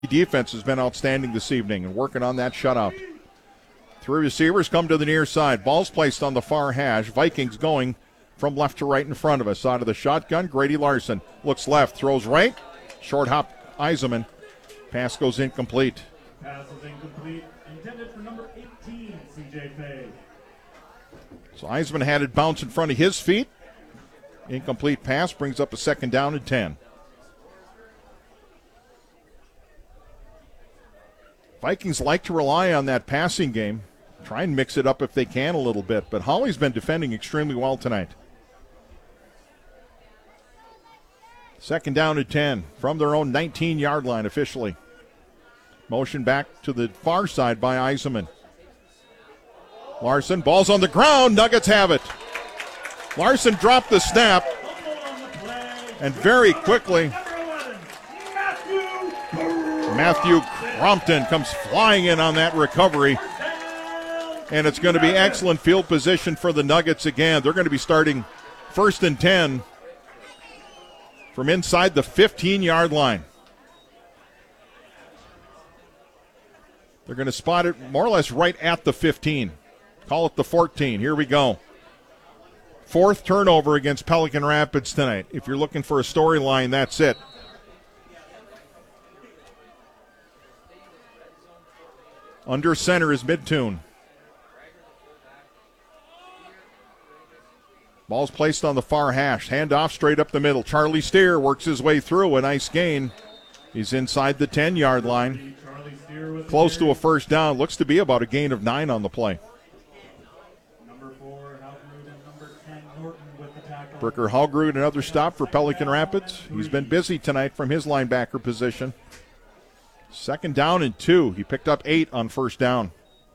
defense has been outstanding this evening and working on that shutout. Three receivers come to the near side. Ball's placed on the far hash. Vikings going from left to right in front of us. Out of the shotgun, Grady Larson looks left, throws right. Short hop, Eisenman. Pass goes incomplete. Pass is incomplete. Intended for number 18, C.J. Fay. So Eisenman had it bounce in front of his feet. Incomplete pass brings up a second down and 10. Vikings like to rely on that passing game. Try and mix it up if they can a little bit. But Holly's been defending extremely well tonight. Second down and 10 from their own 19-yard line officially. Motion back to the far side by Eisenman. Larson, ball's on the ground. Nuggets have it. Larson dropped the snap. And very quickly, Matthew Crompton comes flying in on that recovery. And it's going to be excellent field position for the Nuggets again. They're going to be starting 1st and 10 from inside the 15-yard line. They're going to spot it more or less right at the 15. Call it the 14. Here we go. Fourth turnover against Pelican Rapids tonight. If you're looking for a storyline, that's it. Under center is Midtune. Ball's placed on the far hash. Handoff straight up the middle. Charlie Steer works his way through. A nice gain. He's inside the 10-yard line. Close to a first down. Looks to be about a gain of 9 on the play. Number 4, Halgrud, and number 10, Norton with the tackle. Bricker Halgrud, another stop for Pelican Rapids. He's been busy tonight from his linebacker position. Second down and 2. He picked up 8 on first down.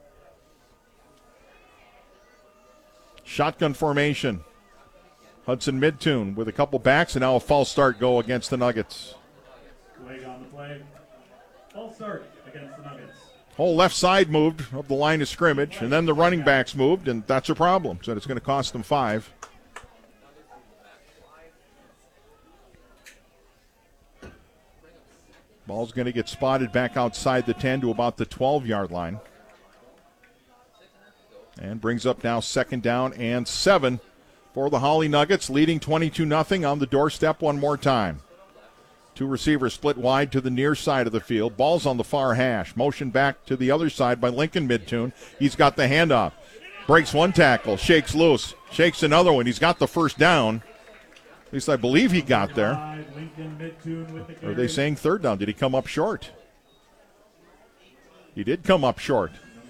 Shotgun formation. Hudson Midtune with a couple backs and now a false start go against the Nuggets. Leg on the play. False start against the Nuggets. Whole left side moved of the line of scrimmage, and then the running backs moved, and that's a problem. So it's going to cost them 5. Ball's going to get spotted back outside the 10 to about the 12-yard line. And brings up now second down and 7 for the Holly Nuggets, leading 22-0 on the doorstep one more time. Two receivers split wide to the near side of the field. Ball's on the far hash. Motion back to the other side by Lincoln Midtune. He's got the handoff. Breaks one tackle, shakes loose, shakes another one. He's got the first down. At least I believe he got there. Or are they saying third down? Did he come up short? He did come up short.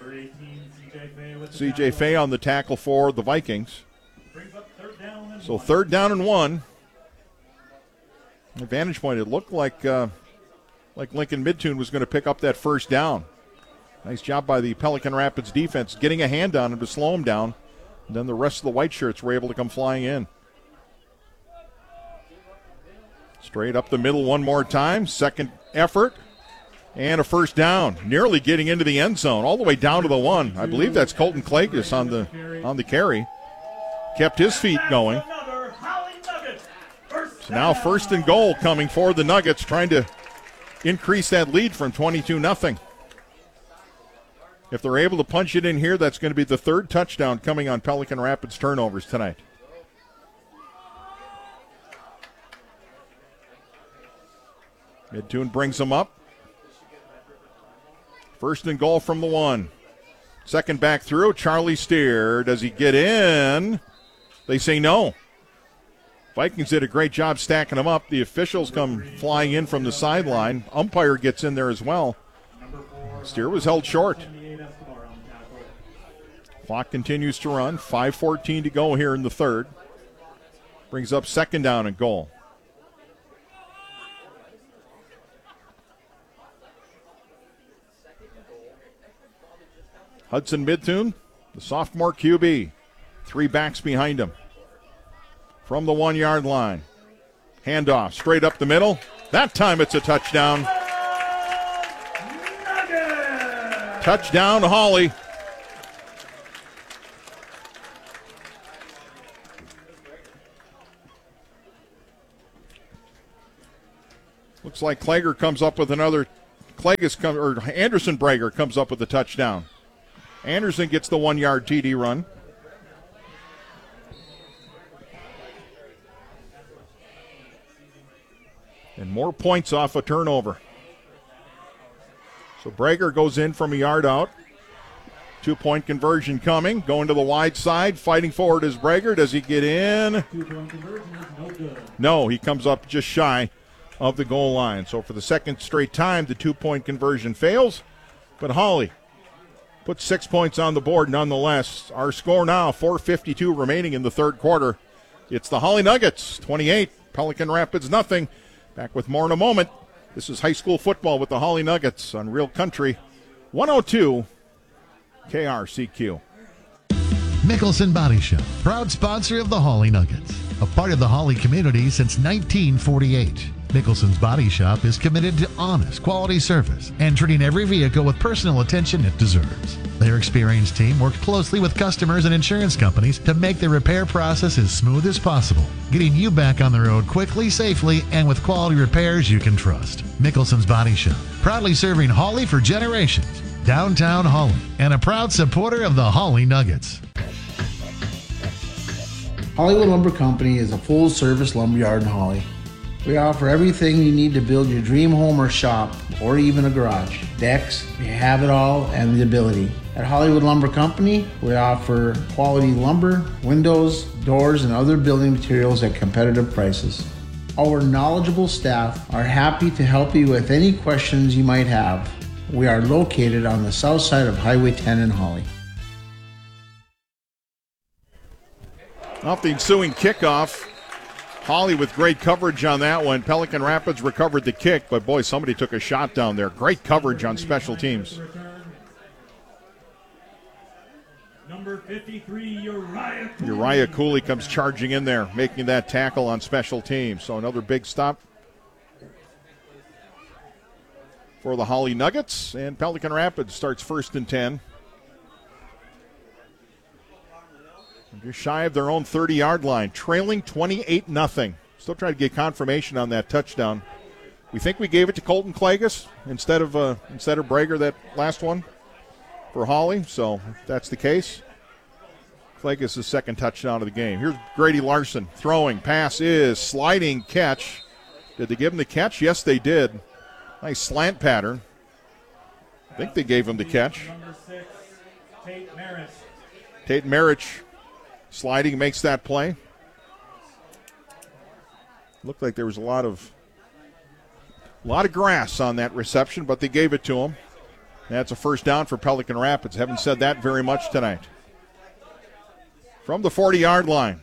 C.J. Fay on the tackle for the Vikings. So third down and 1. From vantage point, it looked like Lincoln Midtune was going to pick up that first down. Nice job by the Pelican Rapids defense getting a hand on him to slow him down. And then the rest of the white shirts were able to come flying in. Straight up the middle one more time. Second effort. And a first down. Nearly getting into the end zone. All the way down to the 1. I believe that's Colton Clagus on the carry. Kept his feet going. So now first and goal coming for the Nuggets, trying to increase that lead from 22-0. If they're able to punch it in here, that's going to be the third touchdown coming on Pelican Rapids turnovers tonight. Midtune brings them up. First and goal from the 1. Second back through, Charlie Steer. Does he get in? They say no. Vikings did a great job stacking them up. The officials come flying in from the sideline. Umpire gets in there as well. Steer was held short. Clock continues to run. 5:14 to go here in the third. Brings up second down and goal. Hudson Midtune, the sophomore QB. 3 backs behind him. From the 1-yard line. Handoff straight up the middle. That time it's a touchdown. Touchdown Holly. Looks like Klager comes up with another Anderson Brager comes up with the touchdown. Anderson gets the 1-yard TD run. And more points off a turnover. So Brager goes in from a yard out. 2-point conversion coming. Going to the wide side. Fighting forward is Brager. Does he get in? 2-point conversion is no good. No, he comes up just shy of the goal line. So for the second straight time, the 2-point conversion fails. But Hawley puts 6 points on the board nonetheless. Our score now, 4:52 remaining in the third quarter. It's the Hawley Nuggets, 28. Pelican Rapids, nothing. Back with more in a moment. This is high school football with the Hawley Nuggets on Real Country 102 KRCQ. Mickelson Body Shop, proud sponsor of the Hawley Nuggets, a part of the Hawley community since 1948. Mickelson's Body Shop is committed to honest, quality service and treating every vehicle with personal attention it deserves. Their experienced team works closely with customers and insurance companies to make the repair process as smooth as possible, getting you back on the road quickly, safely, and with quality repairs you can trust. Mickelson's Body Shop, proudly serving Hawley for generations. Downtown Hawley, and a proud supporter of the Hawley Nuggets. Hollywood Lumber Company is a full-service lumberyard in Hawley. We offer everything you need to build your dream home or shop, or even a garage. Decks, we have it all and the ability. At Hollywood Lumber Company, we offer quality lumber, windows, doors, and other building materials at competitive prices. Our knowledgeable staff are happy to help you with any questions you might have. We are located on the south side of Highway 10 in Hawley. Off the ensuing kickoff, Hawley with great coverage on that one. Pelican Rapids recovered the kick, but boy, somebody took a shot down there. Great coverage on special teams. Number 53, Uriah Cooley. Uriah Cooley comes charging in there, making that tackle on special teams. So another big stop for the Hawley Nuggets. And Pelican Rapids starts 1st and 10. Just shy of their own 30-yard line, trailing 28-0. Still trying to get confirmation on that touchdown. We think we gave it to Colton Klages instead of Brager, that last one for Hawley. So if that's the case, Klages' second touchdown of the game. Here's Grady Larson throwing. Pass is sliding catch. Did they give him the catch? Yes, they did. Nice slant pattern. I think they gave him the catch. Number 6, Tate Marich. Tate Marich sliding makes that play. Looked like there was a lot of grass on that reception, but they gave it to him. That's a first down for Pelican Rapids. Haven't said that very much tonight. From the 40-yard line.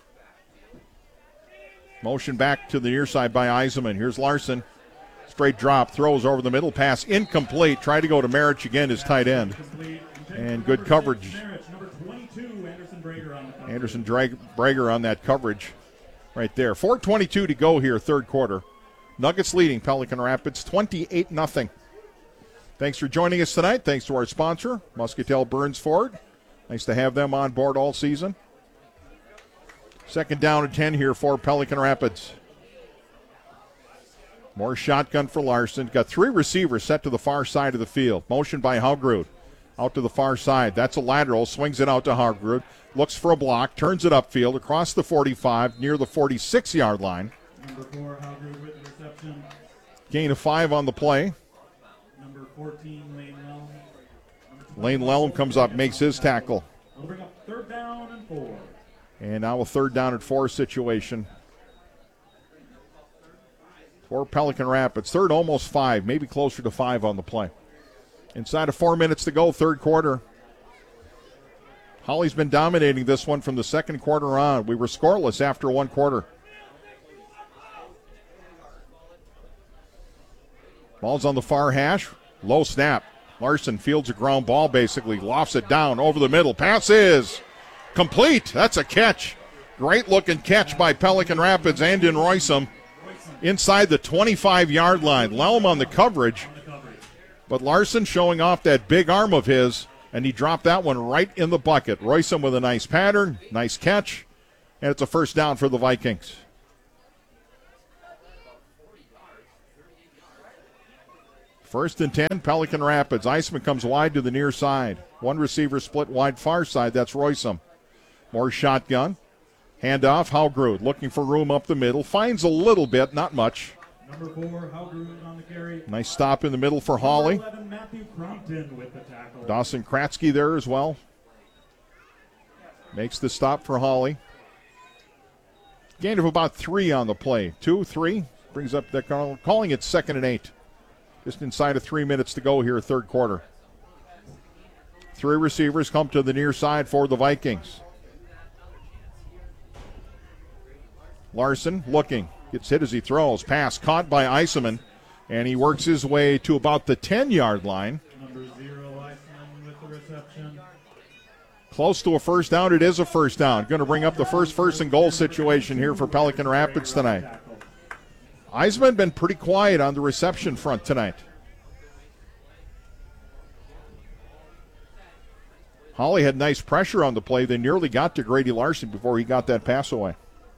Motion back to the near side by Eisenman. Here's Larson. Straight drop, throws over the middle, pass incomplete. Tried to go to Marich again, his tight end. And good coverage. Anderson Brager on that coverage right there. 4:22 to go here, third quarter. Nuggets leading Pelican Rapids 28-0. Thanks for joining us tonight. Thanks to our sponsor, Muscatel Burns Ford. Nice to have them on board all season. Second down and 10 here for Pelican Rapids. More shotgun for Larson. Got 3 receivers set to the far side of the field. Motion by Haugrud. Out to the far side. That's a lateral. Swings it out to Haugrud. Looks for a block. Turns it upfield across the 45 near the 46-yard line. Number 4, Haugrud with the reception. Gain of 5 on the play. Number 14, Lane Lelm. Lane Lelm comes up, makes his tackle. We'll bring up 3rd down and 4. And now a 3rd down and 4 situation for Pelican Rapids. 3rd, almost 5, maybe closer to 5 on the play. Inside of 4 minutes to go, third quarter. Hawley's been dominating this one from the second quarter on. We were scoreless after 1 quarter. Ball's on the far hash. Low snap. Larson fields a ground ball, basically. Lofts it down over the middle. Pass is complete. That's a catch. Great looking catch by Pelican Rapids. Andon Roysum inside the 25-yard line. Lelm on the coverage. But Larson showing off that big arm of his, and he dropped that one right in the bucket. Roysum with a nice pattern, nice catch, and it's a first down for the Vikings. First and 10, Pelican Rapids. Eisman comes wide to the near side. One receiver split wide far side. That's Roysum. More shotgun. Handoff, Haugrud looking for room up the middle. Finds a little bit, not much. Number 4, Haugrud on the carry. Nice stop in the middle for Hawley. 11, Matthew Crompton with the tackle. Dawson Kratzky there as well. Makes the stop for Hawley. Gain of about 3 on the play. 2, 3. Brings up, they're calling it 2nd and 8. Just inside of 3 minutes to go here, third quarter. 3 receivers come to the near side for the Vikings. Larson looking. Gets hit as he throws. Pass caught by Eisenman. And he works his way to about the 10-yard line. Number 0, Eisenman with the reception. Close to a first down. It is a first down. Going to bring up the first and goal situation here for Pelican Rapids tonight. Eisman been pretty quiet on the reception front tonight. Hawley had nice pressure on the play. They nearly got to Grady Larson before he got that pass away.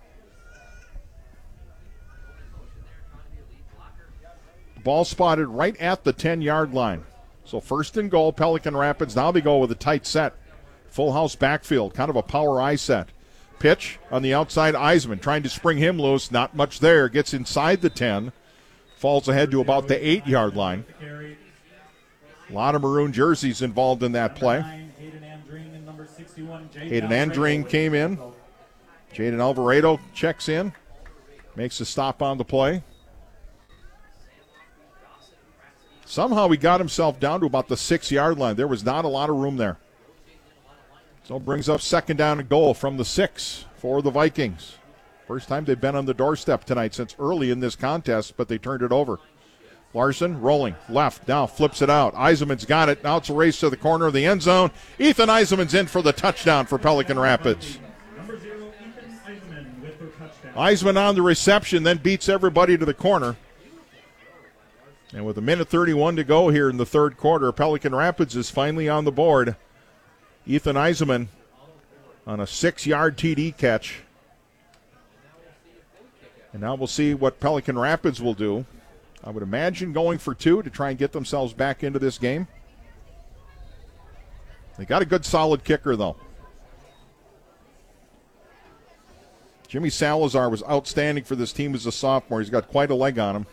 Ball spotted right at the 10-yard line. So first and goal, Pelican Rapids. Now they go with a tight set. Full house backfield, kind of a power I set. Pitch on the outside, Eisman trying to spring him loose. Not much there. Gets inside the 10. Falls ahead to about the 8-yard line. A lot of maroon jerseys involved in that play. Hayden Andring came in. Jaden Alvarado checks in. Makes a stop on the play. Somehow he got himself down to about the 6-yard line. There was not a lot of room there. So brings up second down and goal from the 6 for the Vikings. First time they've been on the doorstep tonight since early in this contest, but they turned it over. Larson rolling left, now flips it out. Eisenman's got it. Now it's a race to the corner of the end zone. Ethan Eisenman's in for the touchdown for Pelican Rapids. Number 0, Ethan Eisenman with the touchdown. Eisman on the reception, then beats everybody to the corner. And with 1:31 to go here in the third quarter, Pelican Rapids is finally on the board. Ethan Eisenman on a 6-yard TD catch. And now we'll see what Pelican Rapids will do. I would imagine going for 2 to try and get themselves back into this game. They got a good solid kicker, though. Jimmy Salazar was outstanding for this team as a sophomore. He's got quite a leg on him.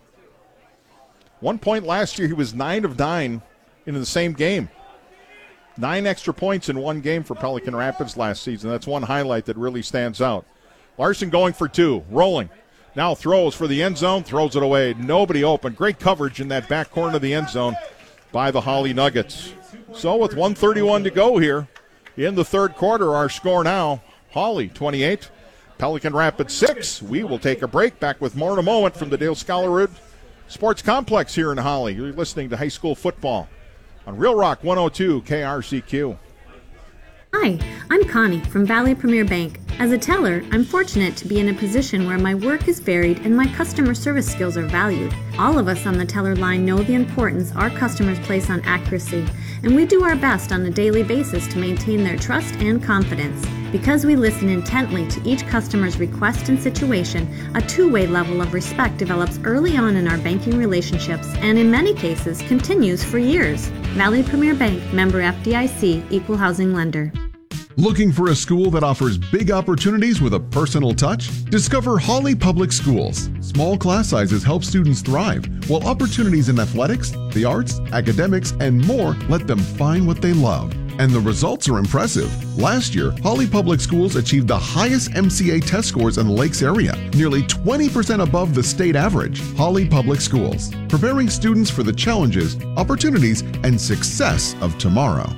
1 point last year, he was 9 of 9 in the same game. 9 extra points in one game for Pelican Rapids last season. That's one highlight that really stands out. Larson going for 2, rolling. Now throws for the end zone, throws it away. Nobody open. Great coverage in that back corner of the end zone by the Hawley Nuggets. So with 1:31 to go here in the third quarter, our score now, Hawley 28, Pelican Rapids 6. We will take a break. Back with more in a moment from the Dale Scholarud Sports Complex here in Hawley. You're listening to high school football on Real Rock 102 KRCQ. Hi, I'm Connie from Valley Premier Bank. As a teller, I'm fortunate to be in a position where my work is varied and my customer service skills are valued. All of us on the teller line know the importance our customers place on accuracy, and we do our best on a daily basis to maintain their trust and confidence. Because we listen intently to each customer's request and situation, a two-way level of respect develops early on in our banking relationships and in many cases continues for years. Valley Premier Bank, member FDIC, equal housing lender. Looking for a school that offers big opportunities with a personal touch? Discover Hawley Public Schools. Small class sizes help students thrive, while opportunities in athletics, the arts, academics, and more let them find what they love. And the results are impressive. Last year, Hawley Public Schools achieved the highest MCA test scores in the Lakes area, nearly 20% above the state average. Hawley Public Schools, preparing students for the challenges, opportunities, and success of tomorrow.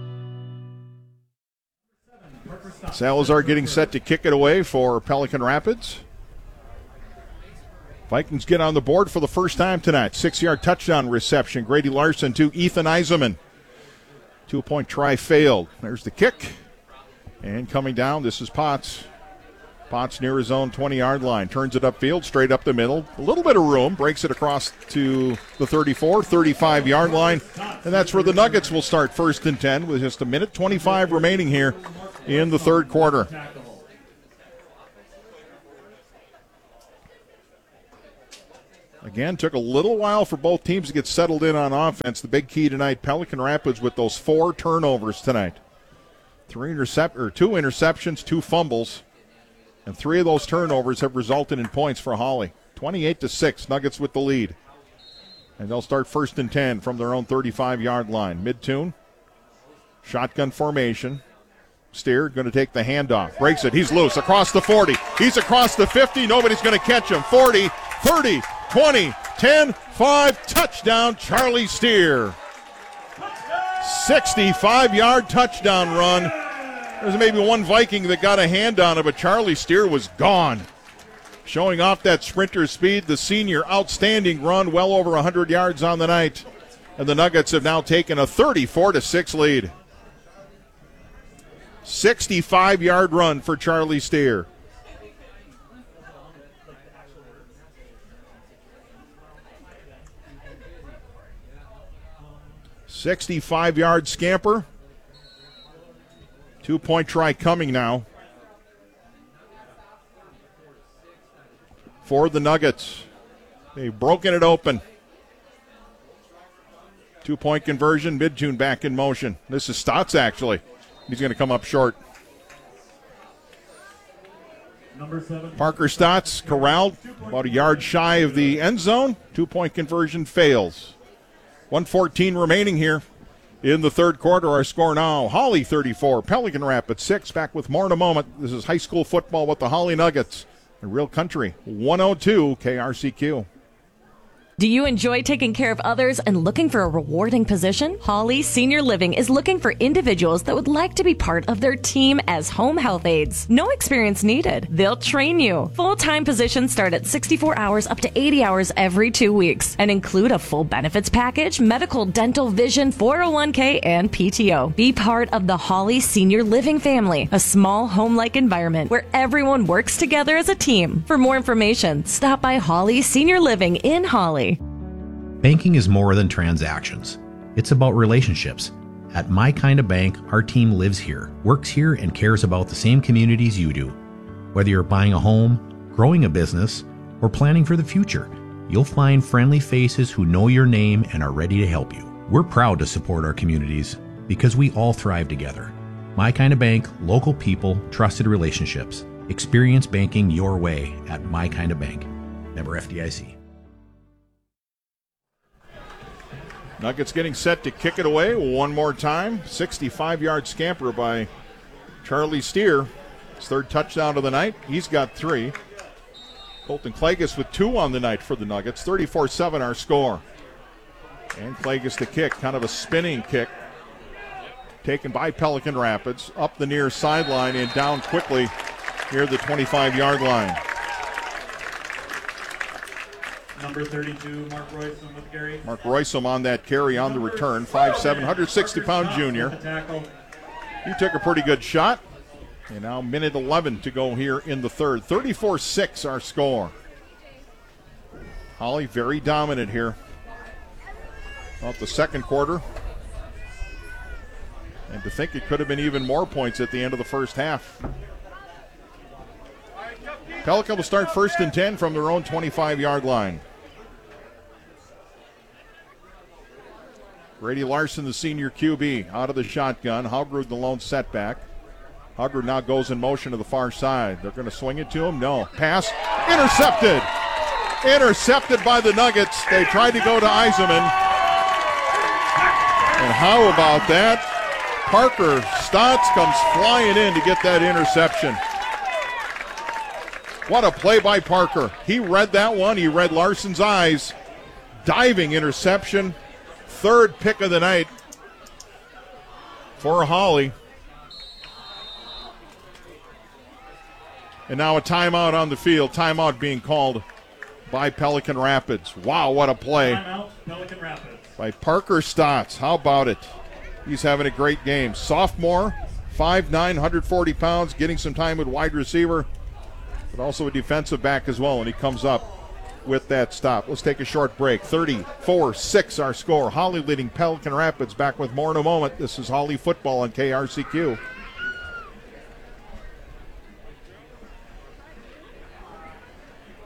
Salazar getting set to kick it away for Pelican Rapids. Vikings get on the board for the first time tonight. 6-yard touchdown reception. Grady Larson to Ethan Eisenman. 2-point try failed. There's the kick. And coming down, this is Potts. Potts near his own 20-yard line. Turns it upfield, straight up the middle. A little bit of room. Breaks it across to the 34, 35-yard line. And that's where the Nuggets will start first and 10 with just 1:25 remaining here in the third quarter. Again, took a little while for both teams to get settled in on offense. The big key tonight, Pelican Rapids with those 4 turnovers tonight. 2 interceptions, 2 fumbles, and 3 of those turnovers have resulted in points for Holly. 28-6, Nuggets with the lead. And they'll start 1st and 10 from their own 35-yard line. Mid-tune, shotgun formation. Steer going to take the handoff. Breaks it. He's loose across the 40. He's across the 50. Nobody's going to catch him. 40, 30, 20, 10, 5. Touchdown, Charlie Steer. 65-yard touchdown run. There's maybe one Viking that got a hand on it, but Charlie Steer was gone. Showing off that sprinter speed, the senior outstanding run, well over 100 yards on the night. And the Nuggets have now taken a 34-6 lead. 65-yard run for Charlie Steer. "65-yard scamper. 2-point try coming now for the Nuggets. They've broken it open. 2-point conversion, Mid-Tune back in motion. This is Stotts, actually. He's going to come up short. Number 7. Parker Stotts corralled about a yard shy of the end zone. 2-point conversion fails. 1:14 remaining here in the third quarter. Our score now, Holly 34, Pelican Rapids 6. Back with more in a moment. This is high school football with the Holly Nuggets and Real Country 102 KRCQ. Do you enjoy taking care of others and looking for a rewarding position? Holly Senior Living is looking for individuals that would like to be part of their team as home health aides. No experience needed. They'll train you. Full-time positions start at 64 hours up to 80 hours every 2 weeks and include a full benefits package, medical, dental, vision, 401k, and PTO. Be part of the Holly Senior Living family, a small home-like environment where everyone works together as a team. For more information, stop by Holly Senior Living in Holly. Banking is more than transactions. It's about relationships. At My Kinda Bank, our team lives here, works here, and cares about the same communities you do. Whether you're buying a home, growing a business, or planning for the future, you'll find friendly faces who know your name and are ready to help you. We're proud to support our communities because we all thrive together. My Kinda Bank, local people, trusted relationships. Experience banking your way at My Kinda Bank. Member FDIC. Nuggets getting set to kick it away one more time. 65-yard scamper by Charlie Steer. His 3rd touchdown of the night. He's got 3. Colton Klages with 2 on the night for the Nuggets. 34-7 our score. And Klages to kick, kind of a spinning kick. Taken by Pelican Rapids. Up the near sideline and down quickly near the 25-yard line. Number 32, Mark Roysum with Gary. Mark Roysum on that carry on the return. 5'7", 160-pound junior. He took a pretty good shot. And now minute 11 to go here in the third. 34-6 our score. Holly very dominant here. About the second quarter. And to think it could have been even more points at the end of the first half. Pelican will start 1st and 10 from their own 25-yard line. Grady Larson, the senior QB, out of the shotgun. Haugrud, the lone setback. Haugrud now goes in motion to the far side. They're going to swing it to him. No. Pass. Intercepted. Intercepted by the Nuggets. They tried to go to Eisenman. And how about that? Parker Stotts comes flying in to get that interception. What a play by Parker. He read that one. He read Larson's eyes. Diving interception. 3rd pick of the night for Holly. And now a timeout on the field. Timeout being called by Pelican Rapids. Wow, what a play. Timeout, Pelican Rapids. By Parker Stotts. How about it? He's having a great game. Sophomore, 5'9", 140 pounds, getting some time with wide receiver, but also a defensive back as well, and he comes up with that stop. Let's take a short break. 34-6 our score. Holly leading Pelican Rapids. Back with more in a moment. This is Holly football on KRCQ.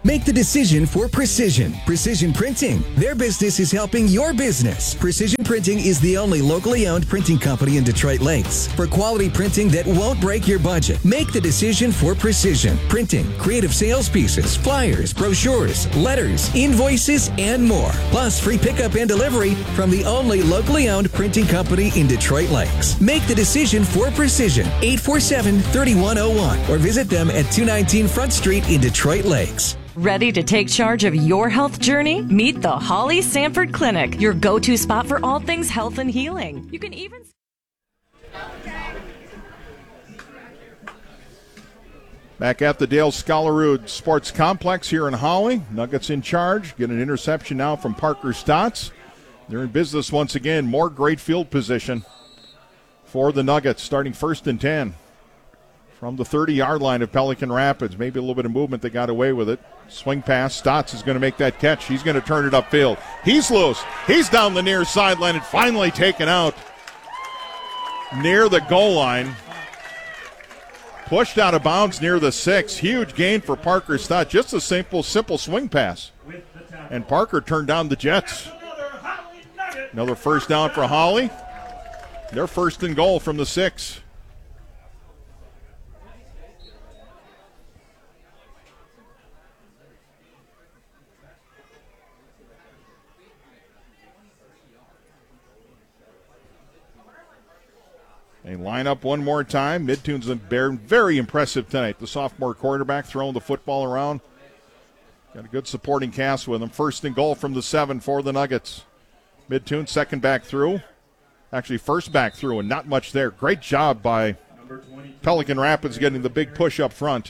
Make the decision for Precision. Precision Printing. Their business is helping your business. Precision Printing is the only locally owned printing company in Detroit Lakes. For quality printing that won't break your budget, make the decision for Precision Printing. Creative sales pieces, flyers, brochures, letters, invoices, and more. Plus free pickup and delivery from the only locally owned printing company in Detroit Lakes. Make the decision for Precision. 847-3101 or visit them at 219 Front Street in Detroit Lakes. Ready to take charge of your health journey? Meet the Holly Sanford Clinic, your go-to spot for all things health and healing. You can even... Back at the Dale Scholarud Sports Complex here in Holly. Nuggets in charge. Get an interception now from Parker Stotts. They're in business once again. More great field position for the Nuggets, starting 1st and 10 from the 30-yard line of Pelican Rapids. Maybe a little bit of movement. They got away with it. Swing pass. Stotts is going to make that catch. He's going to turn it upfield. He's loose. He's down the near sideline and finally taken out near the goal line. Pushed out of bounds near the 6. Huge gain for Parker Stotts. Just a simple swing pass. And Parker turned down the Jets. Another first down for Holly. They're 1st and goal from the 6. They line up one more time. Midtoon's been very impressive tonight. The sophomore quarterback throwing the football around. Got a good supporting cast with him. 1st and goal from the 7 for the Nuggets. Midtoon, second back through. Actually, first back through, and not much there. Great job by Pelican Rapids getting the big push up front.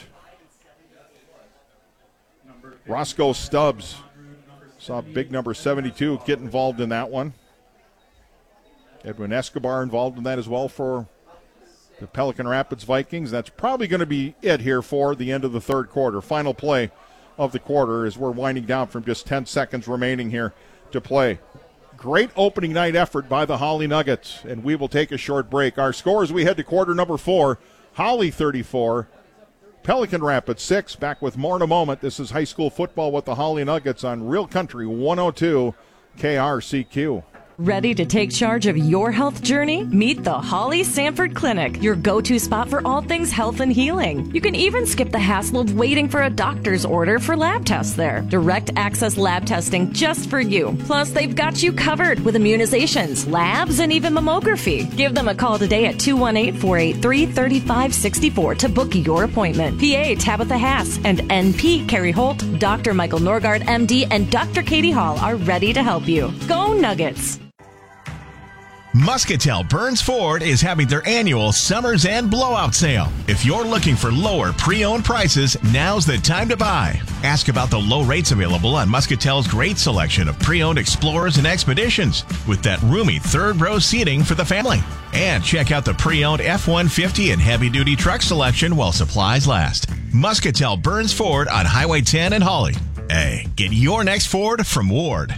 Roscoe Stubbs saw big number 72 get involved in that one. Edwin Escobar involved in that as well for the Pelican Rapids Vikings. That's probably going to be it here for the end of the 3rd quarter. Final play of the quarter as we're winding down from just 10 seconds remaining here to play. Great opening night effort by the Holly Nuggets, and we will take a short break. Our score as we head to quarter number 4, Holly 34, Pelican Rapids 6. Back with more in a moment. This is high school football with the Holly Nuggets on Real Country 102 KRCQ. Ready to take charge of your health journey? Meet the Holly Sanford Clinic, your go-to spot for all things health and healing. You can even skip the hassle of waiting for a doctor's order for lab tests there. Direct access lab testing just for you. Plus, they've got you covered with immunizations, labs, and even mammography. Give them a call today at 218-483-3564 to book your appointment. PA Tabitha Hass and NP Carrie Holt, Dr. Michael Norgard, MD, and Dr. Katie Hall are ready to help you. Go Nuggets! Muscatel Burns Ford is having their annual Summers End Blowout Sale. If you're looking for lower pre-owned prices, now's the time to buy. Ask about the low rates available on Muscatel's great selection of pre-owned Explorers and Expeditions with that roomy 3rd row seating for the family. And check out the pre-owned F-150 and heavy-duty truck selection while supplies last. Muscatel Burns Ford on Highway 10 in Holly. Hey, get your next Ford from Ward.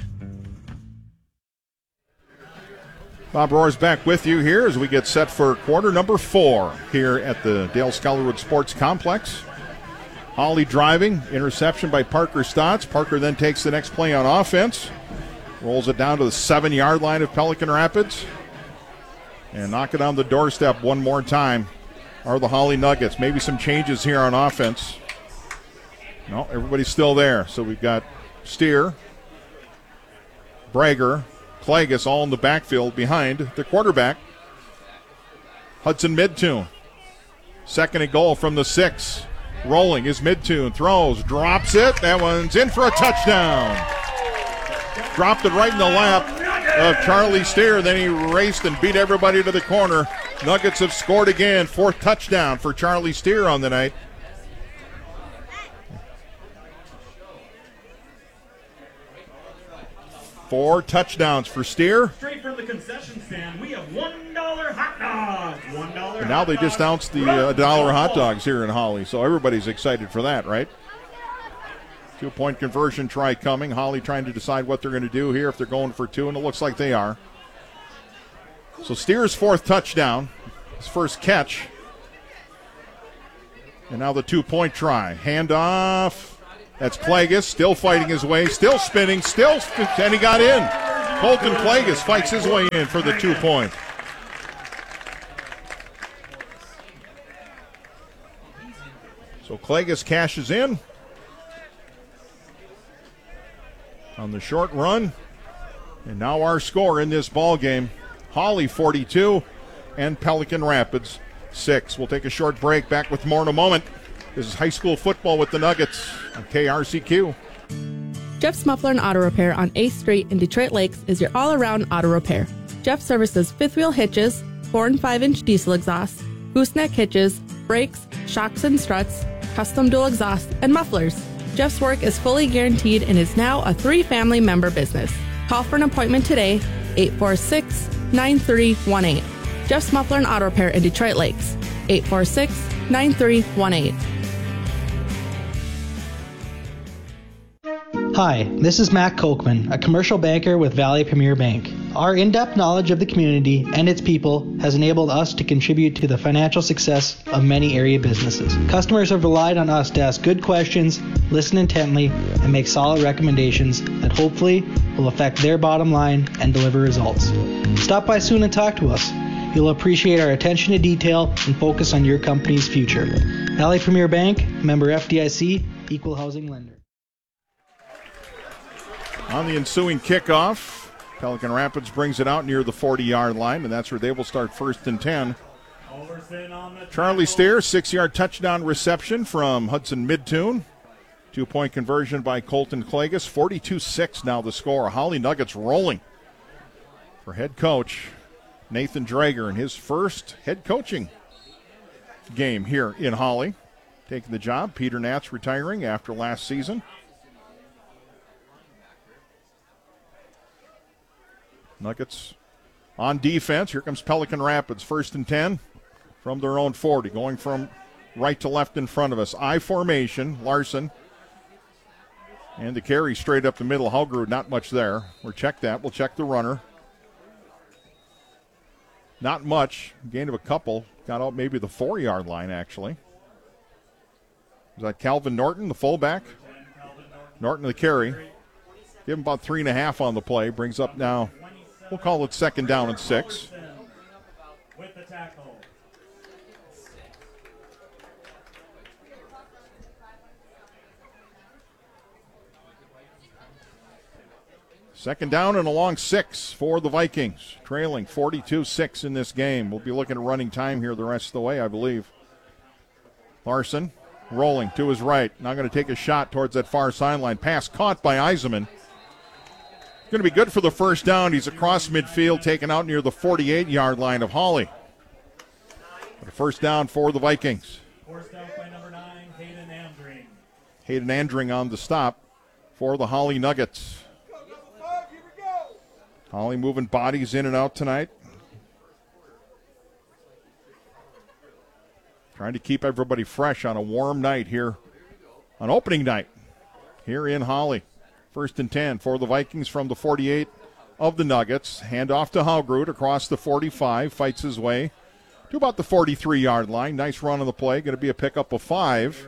Bob Rohr's back with you here as we get set for quarter number 4 here at the Dale Scholarwood Sports Complex. Holly driving, interception by Parker Stotts. Parker then takes the next play on offense, rolls it down to the 7-yard line of Pelican Rapids, and knock it on the doorstep one more time are the Holly Nuggets. Maybe some changes here on offense. No, everybody's still there. So we've got Steer, Brager, Klages all in the backfield behind the quarterback, Hudson Midtoon. 2nd and goal from the 6. Rolling is Midtoon, throws, drops it. That one's in for a touchdown. Dropped it right in the lap of Charlie Steer. Then he raced and beat everybody to the corner. Nuggets have scored again. 4th touchdown for Charlie Steer on the night. Four touchdowns for Steer. Straight from the concession stand, we have $1 hot dogs. $1 And now they just announced the $1 hot dogs here in Holly, so everybody's excited for that, right? 2-point conversion try coming. Holly trying to decide what they're going to do here, if they're going for 2, and it looks like they are. So Steer's 4th touchdown, his first catch. And now the 2-point try. Handoff That's Klages, still fighting his way, still spinning, and he got in. Colton Klages fights his way in for the 2 point. So Klages cashes in on the short run. And now our score in this ball game, Hawley 42 and Pelican Rapids 6. We'll take a short break. Back with more in a moment. This is high school football with the Nuggets on KRCQ. Jeff's Muffler and Auto Repair on 8th Street in Detroit Lakes is your all-around auto repair. Jeff services fifth wheel hitches, 4 and 5-inch diesel exhausts, gooseneck hitches, brakes, shocks and struts, custom dual exhaust, and mufflers. Jeff's work is fully guaranteed and is now a 3-family member business. Call for an appointment today, 846-9318. Jeff's Muffler and Auto Repair in Detroit Lakes, 846-9318. Hi, this is Matt Kochman, a commercial banker with Valley Premier Bank. Our in-depth knowledge of the community and its people has enabled us to contribute to the financial success of many area businesses. Customers have relied on us to ask good questions, listen intently, and make solid recommendations that hopefully will affect their bottom line and deliver results. Stop by soon and talk to us. You'll appreciate our attention to detail and focus on your company's future. Valley Premier Bank, member FDIC, equal housing lender. On the ensuing kickoff, Pelican Rapids brings it out near the 40-yard line, and that's where they will start 1st and 10. Charlie Steer, 6-yard touchdown reception from Hudson Midtune. 2-point conversion by Colton Klages. 42-6 now the score. Hawley Nuggets rolling for head coach Nathan Drager in his first head coaching game here in Hawley. Taking the job. Peter Nats retiring after last season. Nuggets on defense. Here comes Pelican Rapids. 1st and 10 from their own 40. Going from right to left in front of us. I formation. Larson. And the carry straight up the middle. Hallgrud, not much there. We'll check that. We'll check the runner. Not much. Gain of a couple. Got out maybe the 4-yard line, actually. Is that Calvin Norton, the fullback? Norton the carry. Give him about 3.5 on the play. Brings up now. We'll call it 2nd down and 6. With the tackle. Second down and a long 6 for the Vikings. Trailing 42-6 in this game. We'll be looking at running time here the rest of the way, I believe. Larson rolling to his right. Now going to take a shot towards that far sideline. Pass caught by Eisenman. Going to be good for the 1st down. He's across midfield, taken out near the 48-yard line of Hawley. The 1st down for the Vikings. Forced out by number 9, Hayden Andring. Hayden Andring on the stop for the Hawley Nuggets. Hawley moving bodies in and out tonight. Trying to keep everybody fresh on a warm night here, on opening night here in Hawley. 1st and 10 for the Vikings from the 48 of the Nuggets. Hand off to Hallgrud across the 45. Fights his way to about the 43-yard line. Nice run on the play. Going to be a pickup of 5.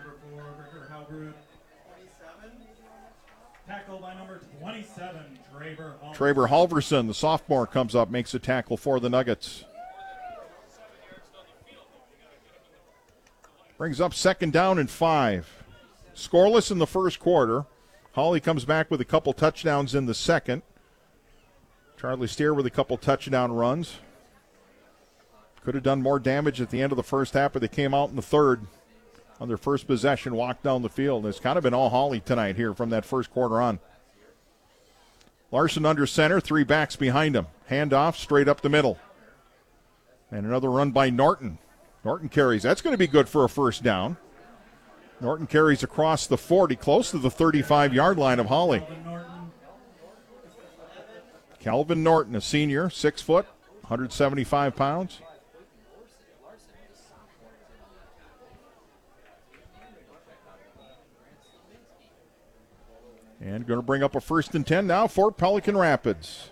Tackle by number 27, Traver Halverson, the sophomore, comes up, makes a tackle for the Nuggets. Brings up 2nd down and 5. Scoreless in the first quarter. Hawley comes back with a couple touchdowns in the second. Charlie Steer with a couple touchdown runs. Could have done more damage at the end of the first half, but they came out in the third on their first possession, walked down the field. It's kind of been all Hawley tonight here from that first quarter on. Larson under center, 3 backs behind him. Handoff straight up the middle. And another run by Norton. Norton carries. That's going to be good for a 1st down. Norton carries across the 40, close to the 35-yard line of Hawley. Calvin Norton, a senior, 6 foot, 175 pounds. And going to bring up a 1st and 10 now for Pelican Rapids.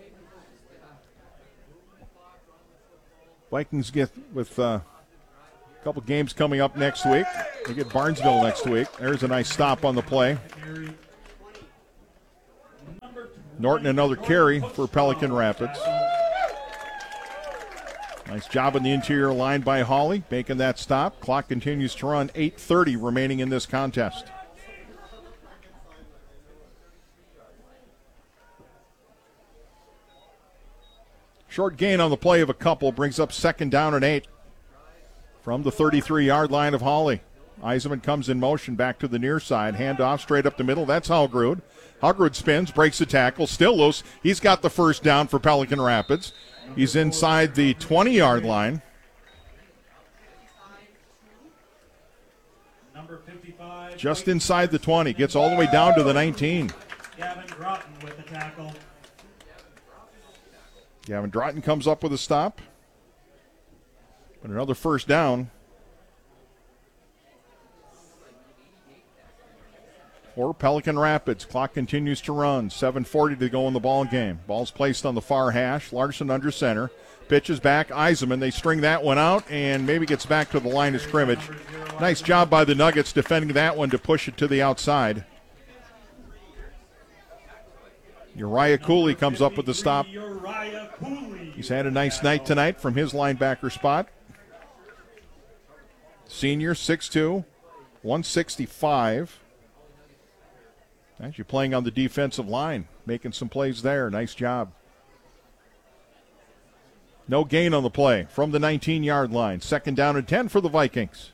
Vikings get with A couple games coming up next week. We get Barnesville next week. There's a nice stop on the play. Norton, another carry for Pelican Rapids. Nice job on the interior line by Hawley, making that stop. Clock continues to run, 8:30 remaining in this contest. Short gain on the play of a couple brings up 2nd down and 8 from the 33-yard line of Hawley. Eisenman comes in motion back to the near side. Handoff straight up the middle. That's Hallgrud. Hallgrud spins, breaks the tackle, still loose. He's got the first down for Pelican Rapids. He's inside the 20-yard line. Number 55. Just inside the 20. Gets all the way down to the 19. Gavin Groton with the tackle. Gavin Drotton comes up with a stop. But another first down for Pelican Rapids. Clock continues to run. 7:40 to go in the ball game. Ball's placed on the far hash. Larson under center. Pitches back. Eisenman. They string that one out and maybe gets back to the line of scrimmage. Nice job by the Nuggets defending that one to push it to the outside. Uriah Cooley comes up with the stop. He's had a nice night tonight from his linebacker spot. Senior, 6'2", 165. Actually playing on the defensive line, making some plays there. Nice job. No gain on the play from the 19-yard line. 2nd down and 10 for the Vikings.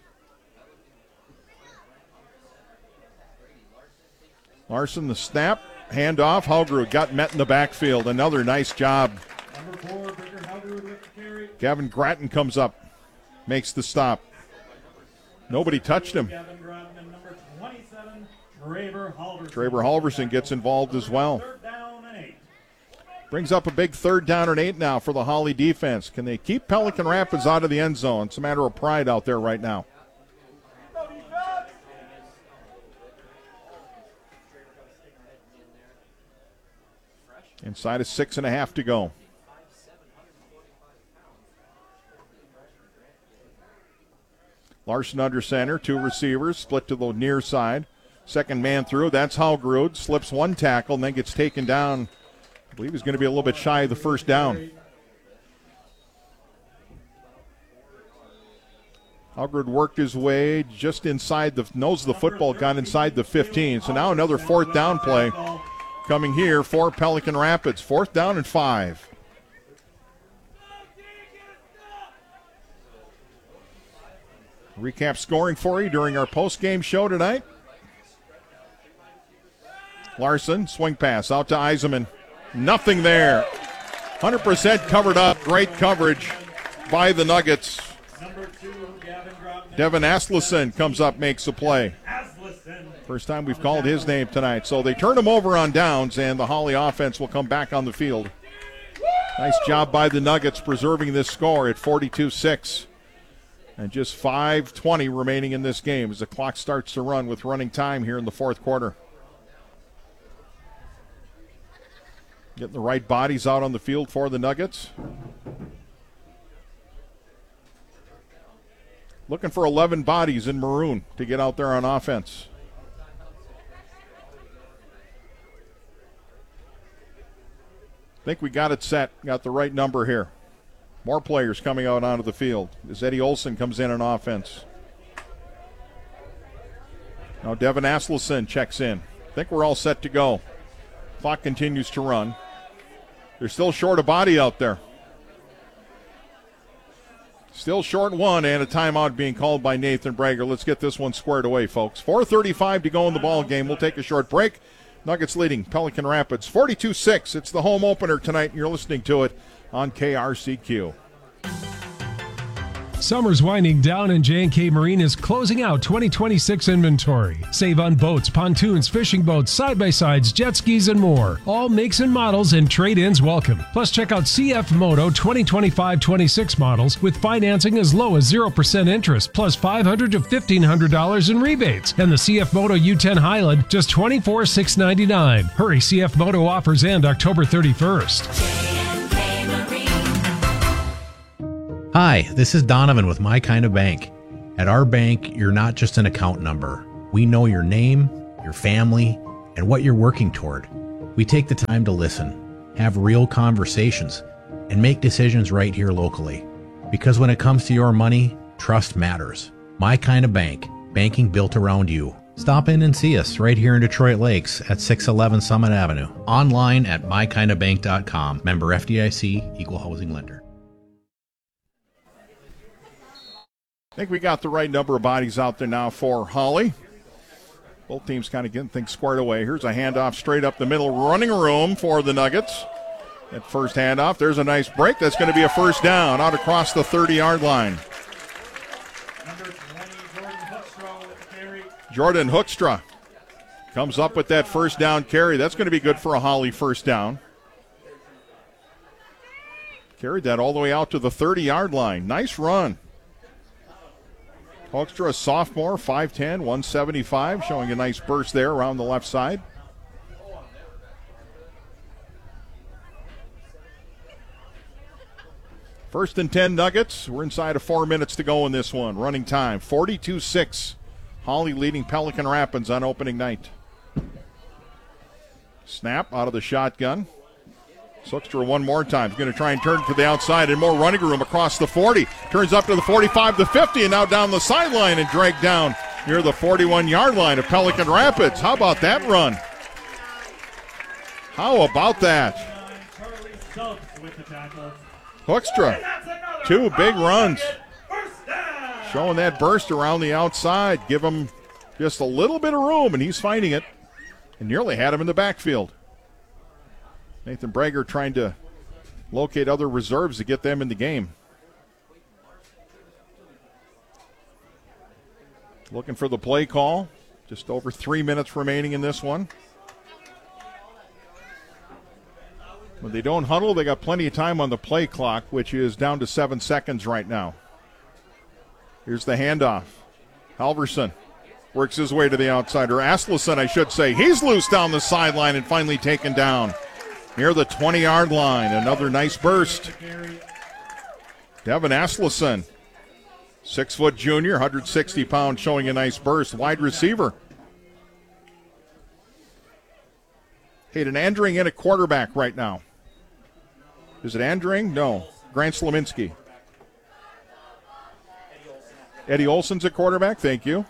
Larson, the snap. Handoff. Hallgrud got met in the backfield. Another nice job. Number 4, Victor Hallgrud with the carry. Gavin Gratton comes up, makes the stop. Nobody touched him. Gavin Groton and number 27, Traver Halverson. Traver Halverson gets involved as well. 3rd down and 8. Brings up a big 3rd down and 8 now for the Hawley defense. Can they keep Pelican Rapids out of the end zone? It's a matter of pride out there right now. Inside of 6.5 to go. Larson under center, 2 receivers, split to the near side. 2nd man through, that's Hallgrud. Slips 1 tackle and then gets taken down. I believe he's going to be a little bit shy of the first down. Hallgrud worked his way just inside the nose of the football, got inside the 15. So now another 4th down play coming here for Pelican Rapids. 4th down and 5. Recap scoring for you during our post-game show tonight. Larson, swing pass out to Eisenman. Nothing there. 100% covered up. Great coverage by the Nuggets. Number 2, Gavin Groton. Devin Asleson comes up, makes a play. First time we've called his name tonight. So they turn him over on downs, and the Hawley offense will come back on the field. Nice job by the Nuggets preserving this score at 42-6. And just 5:20 remaining in this game as the clock starts to run with running time here in the 4th quarter. Getting the right bodies out on the field for the Nuggets. Looking for 11 bodies in maroon to get out there on offense. I think we got it set, got the right number here. More players coming out onto the field as Eddie Olson comes in on offense. Now Devin Asleson checks in. I think we're all set to go. Clock continues to run. They're still short a body out there. Still short 1 and a timeout being called by Nathan Brager. Let's get this one squared away, folks. 4:35 to go in the ball game. We'll take a short break. Nuggets leading Pelican Rapids 42-6. It's the home opener tonight, and you're listening to it on KRCQ. Summer's winding down and J&K Marine is closing out 2026 inventory. Save on boats, pontoons, fishing boats, side-by-sides, jet skis, and more. All makes and models and trade-ins welcome. Plus, check out CF Moto 2025-26 models with financing as low as 0% interest, plus $500 to $1,500 in rebates. And the CF Moto U10 Highland, just $24,699. Hurry, CF Moto offers end October 31st. Hi, this is Donovan with My Kind of Bank. At our bank, you're not just an account number. We know your name, your family, and what you're working toward. We take the time to listen, have real conversations, and make decisions right here locally. Because when it comes to your money, trust matters. My Kind of Bank, banking built around you. Stop in and see us right here in Detroit Lakes at 611 Summit Avenue. Online at mykindofbank.com. Member FDIC, Equal Housing Lender. I think we got the right number of bodies out there now for Holly. Both teams kind of getting things squared away. Here's a handoff straight up the middle, running room for the Nuggets. That first handoff, there's a nice break. That's going to be a first down out across the 30-yard line. Number 20, Jordan Hoekstra with the carry. Jordan Hoekstra comes up with that first down carry. That's going to be good for a Holly first down. Carried that all the way out to the 30-yard line. Nice run. Hoekstra, a sophomore, 5'10", 175, showing a nice burst there around the left side. First and 10 Nuggets. We're inside of 4 minutes to go in this one. Running time, 42-6. Holly leading Pelican Rapids on opening night. Snap out of the shotgun. Hoekstra one more time. He's going to try and turn to the outside and more running room across the 40. Turns up to the 45, the 50, and now down the sideline and dragged down near the 41-yard line of Pelican Rapids. How about that run? How about that? Hoekstra, 2 big runs. Showing that burst around the outside. Give him just a little bit of room, and he's finding it. And nearly had him in the backfield. Nathan Brager trying to locate other reserves to get them in the game. Looking for the play call. Just over 3 minutes remaining in this one. When they don't huddle, they got plenty of time on the play clock, which is down to 7 seconds right now. Here's the handoff. Halverson works his way to the outside, or Asleson, I should say. He's loose down the sideline and finally taken down near the 20-yard line. Another nice burst. Devin Asleson, 6-foot junior, 160 pounds, showing a nice burst. Wide receiver. Hayden Andring in at quarterback right now. Is it Andring? No. Grant Slominski. Eddie Olson's at quarterback. Thank you.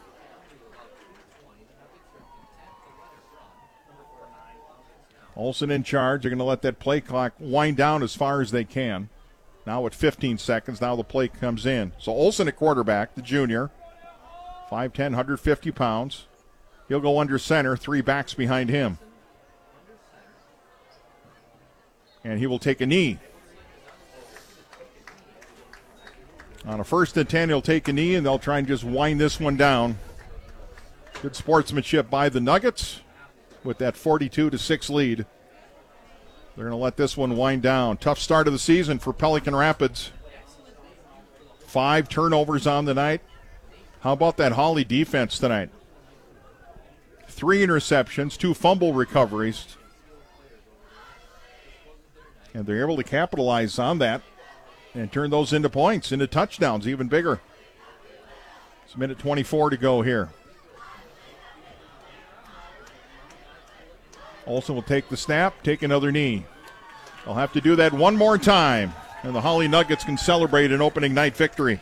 Olson in charge. They're going to let that play clock wind down as far as they can. Now at 15 seconds, now the play comes in. So Olson at quarterback, the junior. 5'10", 150 pounds. He'll go under center, 3 backs behind him. And he will take a knee. On a 1st and 10, he'll take a knee, and they'll try and just wind this one down. Good sportsmanship by the Nuggets with that 42-6 lead. They're going to let this one wind down. Tough start of the season for Pelican Rapids. 5 turnovers on the night. How about that Holly defense tonight? 3 interceptions, 2 fumble recoveries. And they're able to capitalize on that and turn those into points, into touchdowns, even bigger. It's a minute 24 to go here. Olsen will take the snap, take another knee. They'll have to do that one more time, and the Holly Nuggets can celebrate an opening night victory.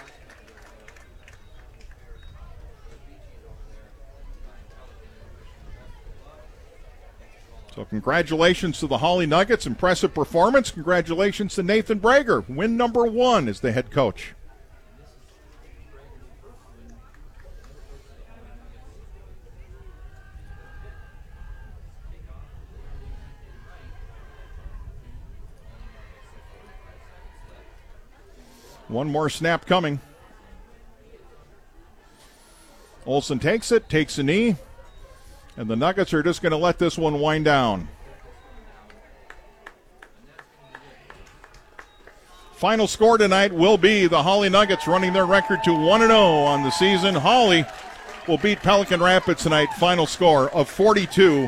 So congratulations to the Holly Nuggets. Impressive performance. Congratulations to Nathan Brager. Win number 1 as the head coach. One more snap coming. Olsen takes it, takes a knee. And the Nuggets are just going to let this one wind down. Final score tonight will be the Holly Nuggets running their record to 1-0 on the season. Holly will beat Pelican Rapids tonight. Final score of 42-6.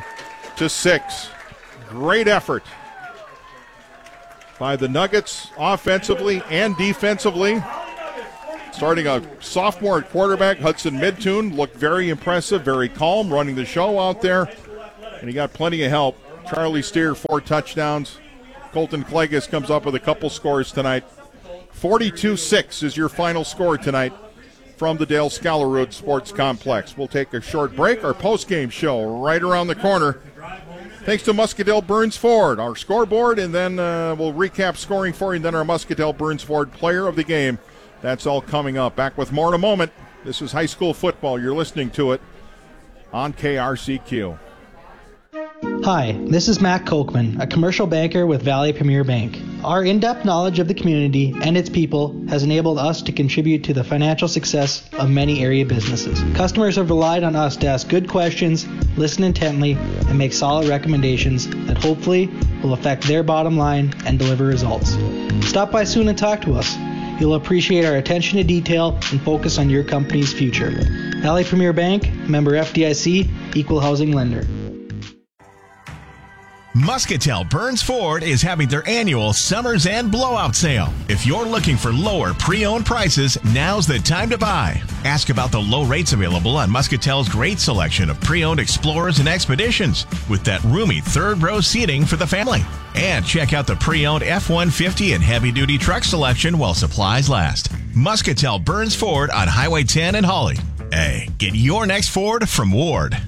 Great effort by the Nuggets offensively and defensively. Starting a sophomore at quarterback, Hudson Midtune looked very impressive, very calm, running the show out there. And he got plenty of help. Charlie Steer, 4 touchdowns. Colton Klegas comes up with a couple scores tonight. 42-6 is your final score tonight from the Dale Scallerud Sports Complex. We'll take a short break. Our post-game show right around the corner. Thanks to Muscatell Burns Ford, our scoreboard, and then we'll recap scoring for you, and then our Muscatell Burns Ford player of the game. That's all coming up. Back with more in a moment. This is high school football. You're listening to it on KRCQ. Hi, this is Matt Kochman, a commercial banker with Valley Premier Bank. Our in-depth knowledge of the community and its people has enabled us to contribute to the financial success of many area businesses. Customers have relied on us to ask good questions, listen intently, and make solid recommendations that hopefully will affect their bottom line and deliver results. Stop by soon and talk to us. You'll appreciate our attention to detail and focus on your company's future. Valley Premier Bank, member FDIC, equal housing lender. Muscatell Burns Ford is having their annual Summers and Blowout Sale. If you're looking for lower pre-owned prices, now's the time to buy. Ask about the low rates available on Muscatell's great selection of pre-owned Explorers and Expeditions with that roomy third-row seating for the family. And check out the pre-owned F-150 and heavy-duty truck selection while supplies last. Muscatell Burns Ford on Highway 10 in Hawley. Hey, get your next Ford from Ward.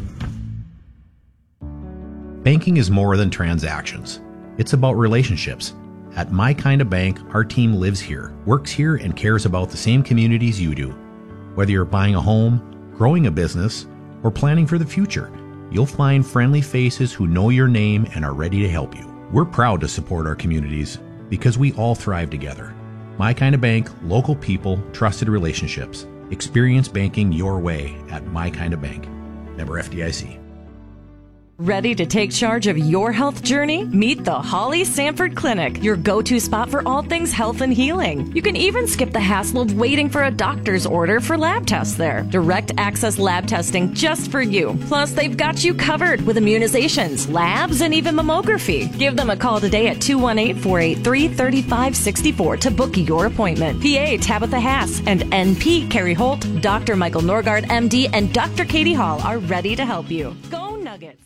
Banking is more than transactions. It's about relationships. At My Kind of Bank, our team lives here, works here, and cares about the same communities you do. Whether you're buying a home, growing a business, or planning for the future, you'll find friendly faces who know your name and are ready to help you. We're proud to support our communities because we all thrive together. My Kind of Bank, local people, trusted relationships. Experience banking your way at My Kind of Bank. Member FDIC. Ready to take charge of your health journey? Meet the Holly Sanford Clinic, your go-to spot for all things health and healing. You can even skip the hassle of waiting for a doctor's order for lab tests there. Direct access lab testing just for you. Plus, they've got you covered with immunizations, labs, and even mammography. Give them a call today at 218-483-3564 to book your appointment. PA Tabitha Haas and NP Carrie Holt, Dr. Michael Norgard, MD, and Dr. Katie Hall are ready to help you. Go Nuggets!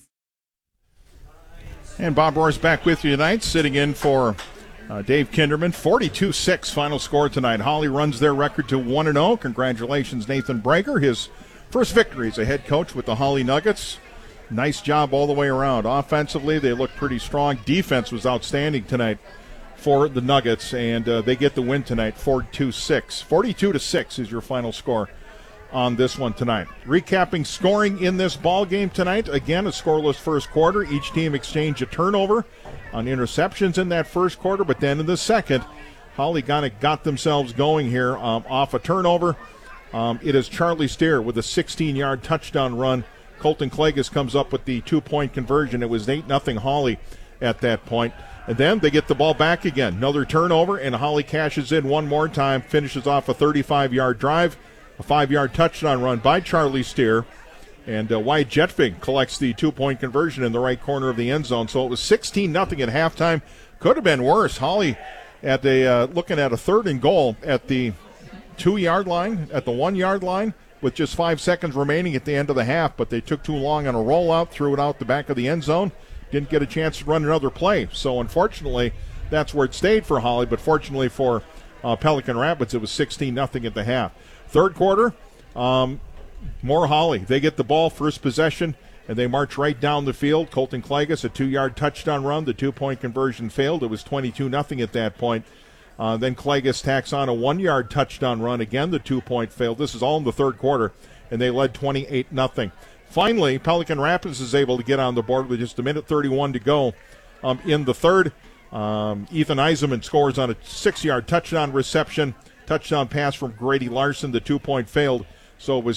And Bob Rohr's back with you tonight, sitting in for Dave Kinderman. 42-6 final score tonight. Holly runs their record to 1-0. Congratulations, Nathan Breaker. His first victory as a head coach with the Holly Nuggets. Nice job all the way around. Offensively, they looked pretty strong. Defense was outstanding tonight for the Nuggets, and they get the win tonight, 4-2-6. 42-6 is your final score on this one tonight. Recapping scoring in this ball game tonight. Again, a scoreless first quarter. Each team exchanged a turnover on interceptions in that first quarter, but then in the second, Holly got themselves going here off a turnover. It is Charlie Steer with a 16-yard touchdown run. Colton Klegas comes up with the 2-point conversion. It was 8-0 Holly at that point. And then they get the ball back again. Another turnover, and Holly cashes in one more time, finishes off a 35-yard drive. A 5-yard touchdown run by Charlie Steer. And Wyatt Jetvig collects the 2-point conversion in the right corner of the end zone. So it was 16-0 at halftime. Could have been worse. Holly at looking at a 3rd and goal at the 2-yard line, at the 1-yard line, with just 5 seconds remaining at the end of the half. But they took too long on a rollout, threw it out the back of the end zone. Didn't get a chance to run another play. So unfortunately, that's where it stayed for Holly. But fortunately for Pelican Rapids, it was 16-0 at the half. Third quarter, more Holly. They get the ball, first possession, and they march right down the field. Colton Klegas, a 2-yard touchdown run. The 2-point conversion failed. It was 22-0 at that point. Then Klegas tacks on a 1-yard touchdown run. Again, the 2-point failed. This is all in the third quarter, and they led 28-0. Finally, Pelican Rapids is able to get on the board with just a minute 31 to go in the third. Ethan Eisenman scores on a 6-yard touchdown reception. Touchdown pass from Grady Larson. The 2-point failed, so it was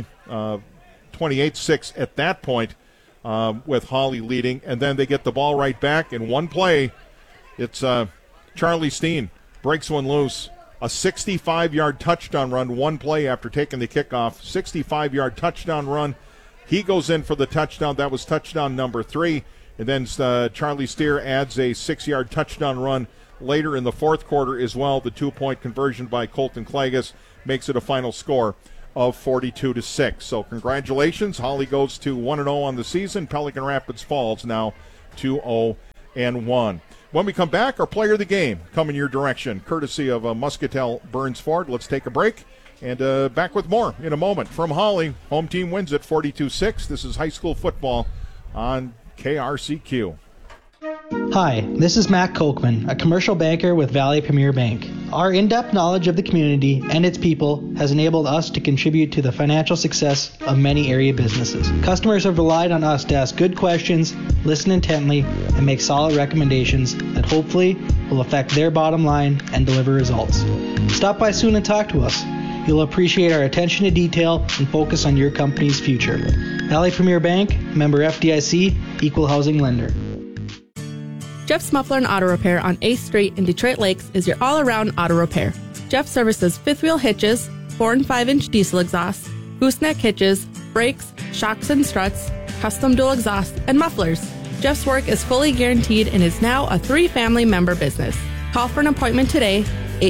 28-6 at that point with Holly leading. And then they get the ball right back in one play. It's Charlie Steen breaks one loose. A 65-yard touchdown run, one play after taking the kickoff. 65-yard touchdown run. He goes in for the touchdown. That was touchdown number 3. And then Charlie Steer adds a 6-yard touchdown run later in the fourth quarter as well. The 2-point conversion by Colton Klegas makes it a final score of 42-6. So congratulations. Holly goes to 1-0 on the season. Pelican Rapids falls now 2-0-1. When we come back, our player of the game coming your direction, courtesy of Muscatel Burns Ford. Let's take a break and back with more in a moment. From Holly, home team wins at 42-6. This is high school football on KRCQ. Hi, this is Matt Kochman, a commercial banker with Valley Premier Bank. Our in-depth knowledge of the community and its people has enabled us to contribute to the financial success of many area businesses. Customers have relied on us to ask good questions, listen intently, and make solid recommendations that hopefully will affect their bottom line and deliver results. Stop by soon and talk to us. You'll appreciate our attention to detail and focus on your company's future. Valley Premier Bank, member FDIC, equal housing lender. Jeff's Muffler and Auto Repair on 8th Street in Detroit Lakes is your all-around auto repair. Jeff services fifth wheel hitches, 4 and 5-inch diesel exhausts, gooseneck hitches, brakes, shocks and struts, custom dual exhausts, and mufflers. Jeff's work is fully guaranteed and is now a 3-family member business. Call for an appointment today,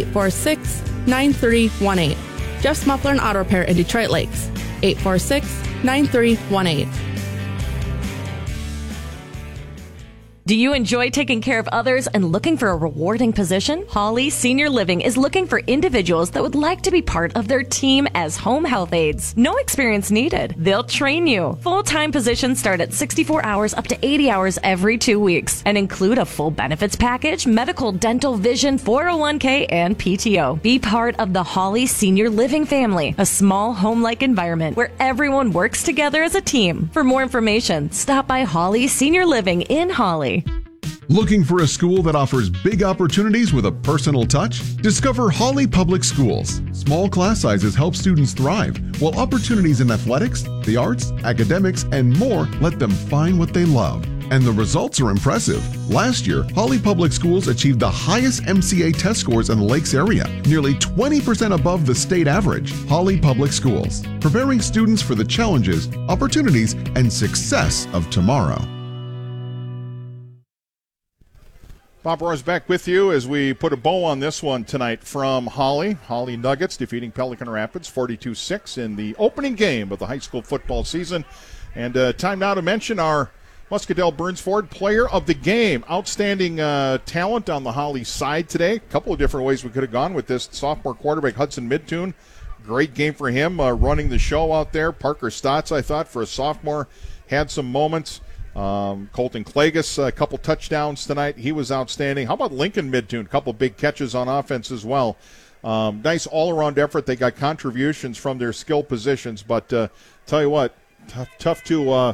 846-9318. Jeff's Muffler and Auto Repair in Detroit Lakes, 846-9318. Do you enjoy taking care of others and looking for a rewarding position? Holly Senior Living is looking for individuals that would like to be part of their team as home health aides. No experience needed. They'll train you. Full-time positions start at 64 hours up to 80 hours every 2 weeks and include a full benefits package, medical, dental, vision, 401k, and PTO. Be part of the Holly Senior Living family, a small home-like environment where everyone works together as a team. For more information, stop by Holly Senior Living in Holly. Looking for a school that offers big opportunities with a personal touch? Discover Holly Public Schools. Small class sizes help students thrive, while opportunities in athletics, the arts, academics, and more let them find what they love. And the results are impressive. Last year, Holly Public Schools achieved the highest MCA test scores in the Lakes area, nearly 20% above the state average. Holly Public Schools, preparing students for the challenges, opportunities, and success of tomorrow. Bob Rohr's back with you as we put a bow on this one tonight from Holly. Holly Nuggets defeating Pelican Rapids 42-6 in the opening game of the high school football season. And time now to mention our Muscatel Burns Ford player of the game. Outstanding talent on the Holly side today. A couple of different ways we could have gone with this. Sophomore quarterback Hudson Midtune. Great game for him running the show out there. Parker Stotts, I thought, for a sophomore, had some moments. Colton Klages, a couple touchdowns tonight. He was outstanding. How about Lincoln Midtune? A couple big catches on offense as well. Nice all-around effort. They got contributions from their skill positions. But tell you what, tough to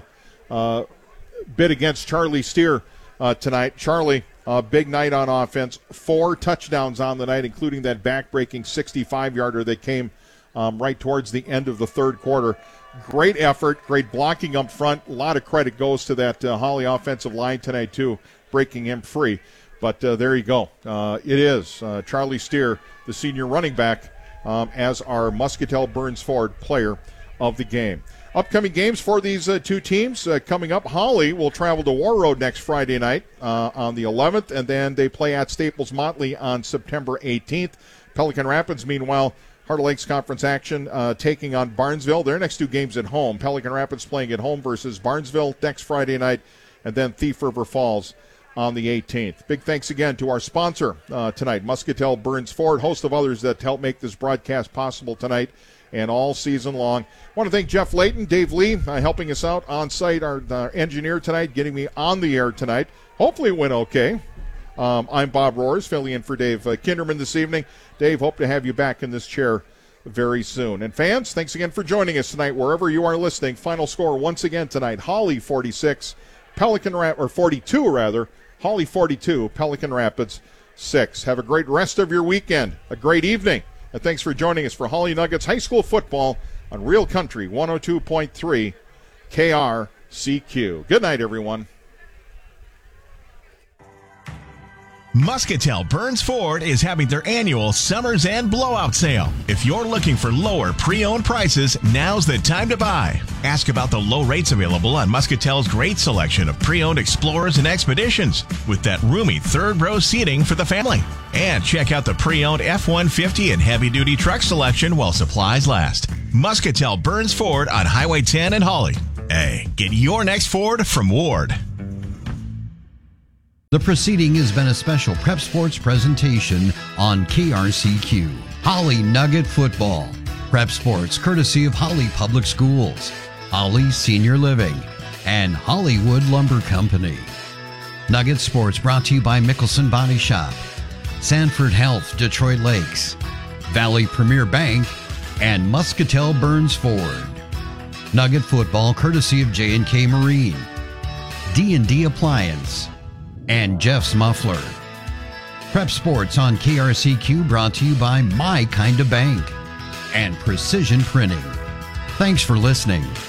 bid against Charlie Steer tonight. Charlie, big night on offense. 4 touchdowns on the night, including that back-breaking 65-yarder that came right towards the end of the third quarter. Great effort, great blocking up front. A lot of credit goes to that Holly offensive line tonight, too, breaking him free. But there you go. It is Charlie Steer, the senior running back, as our Muscatel Burns Ford player of the game. Upcoming games for these two teams coming up. Holly will travel to Warroad next Friday night on the 11th, and then they play at Staples Motley on September 18th. Pelican Rapids, meanwhile, Heart of Lakes Conference action taking on Barnesville. Their next 2 games at home. Pelican Rapids playing at home versus Barnesville next Friday night, and then Thief River Falls on the 18th. Big thanks again to our sponsor tonight, Muscatel Burns Ford, host of others that help make this broadcast possible tonight and all season long. I want to thank Jeff Layton, Dave Lee, helping us out on site, our engineer tonight, getting me on the air tonight. Hopefully it went okay. I'm Bob Rohrs, filling in for Dave Kinderman this evening. Dave, hope to have you back in this chair very soon. And fans, thanks again for joining us tonight, wherever you are listening. Final score once again tonight: Holly 46, or 42 rather. Holly 42, Pelican Rapids 6. Have a great rest of your weekend, a great evening, and thanks for joining us for Holly Nuggets High School Football on Real Country 102.3 KRCQ. Good night, everyone. Muscatel Burns Ford is having their annual Summers End Blowout Sale. If you're looking for lower pre-owned prices, now's the time to buy. Ask about the low rates available on Muscatel's great selection of pre-owned Explorers and Expeditions with that roomy third row seating for the family. And check out the pre-owned F-150 and heavy-duty truck selection while supplies last. Muscatel Burns Ford on Highway 10 in Hawley. Hey, get your next Ford from Ward. The proceeding has been a special Prep Sports presentation on KRCQ. Hawley Nugget Football. Prep Sports courtesy of Hawley Public Schools, Hawley Senior Living, and Hollywood Lumber Company. Nugget Sports brought to you by Mickelson Body Shop, Sanford Health, Detroit Lakes, Valley Premier Bank, and Muscatel Burns Ford. Nugget Football courtesy of J&K Marine, D&D Appliance, and Jeff's Muffler. Prep Sports on KRCQ brought to you by My Kind of Bank and Precision Printing. Thanks for listening.